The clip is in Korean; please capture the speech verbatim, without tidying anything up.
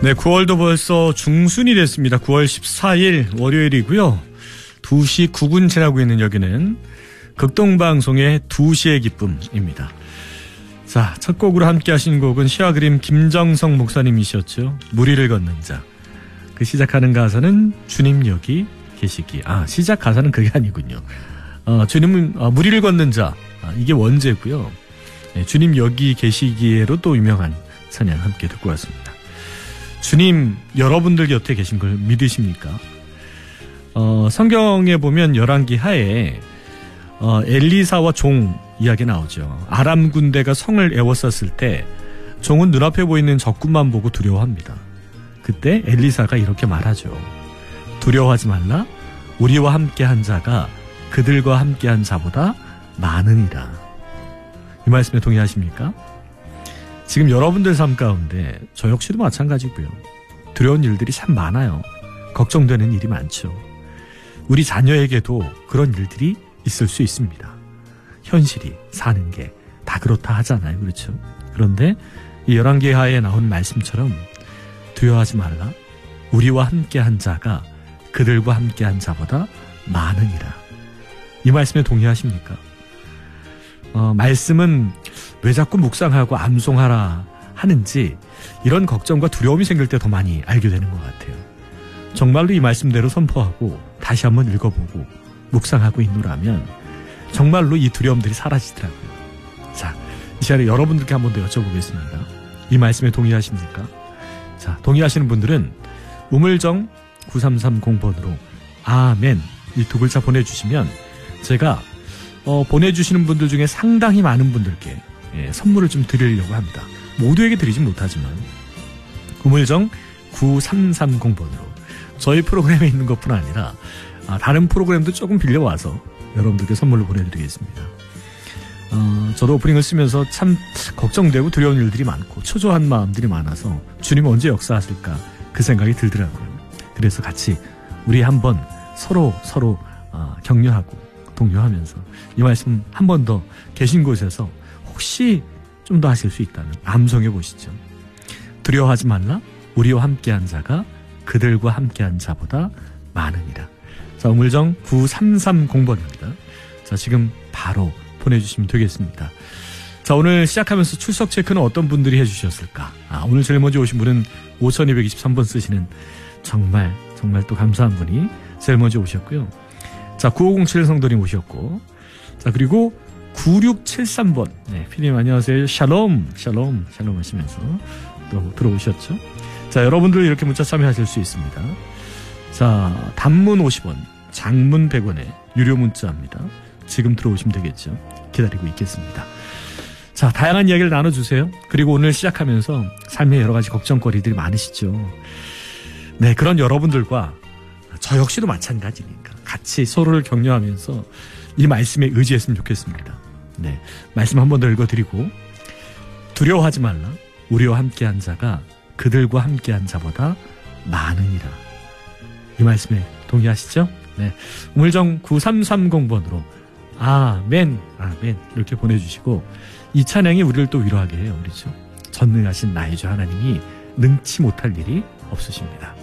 네, 구월도 벌써 중순이 됐습니다. 구월 십사일 월요일이고요. 두 시 구 분 지나고 있는 여기는 극동방송의 두 시의 기쁨입니다. 자, 첫 곡으로 함께 하신 곡은 시와 그림 김정성 목사님이셨죠. 무리를 걷는 자. 그 시작하는 가사는 주님 여기 계시기. 아, 시작 가사는 그게 아니군요. 어, 주님은 어, 무리를 걷는 자. 아, 이게 원제고요. 네, 주님 여기 계시기에로 또 유명한 찬양 함께 듣고 왔습니다. 주님 여러분들 곁에 계신 걸 믿으십니까? 어, 성경에 보면 열왕기 하에 어, 엘리사와 종 이야기 나오죠. 아람 군대가 성을 에워쌌을 때 종은 눈앞에 보이는 적군만 보고 두려워합니다. 그때 엘리사가 이렇게 말하죠. 두려워하지 말라. 우리와 함께한 자가 그들과 함께한 자보다 많으니라. 이 말씀에 동의하십니까? 지금 여러분들 삶 가운데 저 역시도 마찬가지고요. 두려운 일들이 참 많아요. 걱정되는 일이 많죠. 우리 자녀에게도 그런 일들이 있을 수 있습니다. 현실이 사는 게 다 그렇다 하잖아요. 그렇죠? 그런데 이 열왕기하에 나온 말씀처럼 두려워하지 말라. 우리와 함께한 자가 그들과 함께한 자보다 많으니라. 이 말씀에 동의하십니까? 어, 말씀은 왜 자꾸 묵상하고 암송하라 하는지 이런 걱정과 두려움이 생길 때 더 많이 알게 되는 것 같아요. 정말로 이 말씀대로 선포하고 다시 한번 읽어보고 묵상하고 있노라면 정말로 이 두려움들이 사라지더라고요. 자, 이 시간에 여러분들께 한 번 더 여쭤보겠습니다. 이 말씀에 동의하십니까? 자, 동의하시는 분들은 우물정 구삼삼공 번으로 아멘 이 두 글자 보내주시면 제가 어, 보내주시는 분들 중에 상당히 많은 분들께 예, 선물을 좀 드리려고 합니다. 모두에게 드리진 못하지만 우물정 구삼삼공 번으로 저희 프로그램에 있는 것뿐 아니라 아, 다른 프로그램도 조금 빌려와서 여러분들께 선물로 보내드리겠습니다. 어, 저도 오프닝을 쓰면서 참 걱정되고 두려운 일들이 많고 초조한 마음들이 많아서 주님 언제 역사하실까 그 생각이 들더라고요. 그래서 같이 우리 한번 서로 서로 어, 격려하고 동요하면서 이 말씀 한 번 더 계신 곳에서 혹시 좀 더 하실 수 있다면 암송해 보시죠. 두려워하지 말라. 우리와 함께한 자가 그들과 함께한 자보다 많으니라. 자, 우물정 구삼삼공 번입니다. 자, 지금 바로 보내주시면 되겠습니다. 자, 오늘 시작하면서 출석 체크는 어떤 분들이 해주셨을까? 아, 오늘 제일 먼저 오신 분은 오천이백이십삼 번 쓰시는 정말 정말 또 감사한 분이 제일 먼저 오셨고요. 자, 구오공칠 성도님 오셨고, 자, 그리고 구육칠삼 번. 네, 피디님 안녕하세요. 샬롬, 샬롬, 샬롬 하시면서 또 들어오셨죠. 자, 여러분들 이렇게 문자 참여하실 수 있습니다. 자, 단문 오십 원, 장문 백 원에 유료 문자입니다. 지금 들어오시면 되겠죠. 기다리고 있겠습니다. 자, 다양한 이야기를 나눠주세요. 그리고 오늘 시작하면서 삶의 여러 가지 걱정거리들이 많으시죠. 네, 그런 여러분들과 저 역시도 마찬가지니까 같이 서로를 격려하면서 이 말씀에 의지했으면 좋겠습니다. 네, 말씀 한 번 더 읽어드리고 두려워하지 말라. 우리와 함께한 자가 그들과 함께한 자보다 많으니라. 이 말씀에 동의하시죠? 네, 우물정 구삼삼공 번으로 아멘, 아멘 이렇게 보내주시고 이 찬양이 우리를 또 위로하게 해요. 그렇죠? 전능하신 나의 주 하나님이 능치 못할 일이 없으십니다.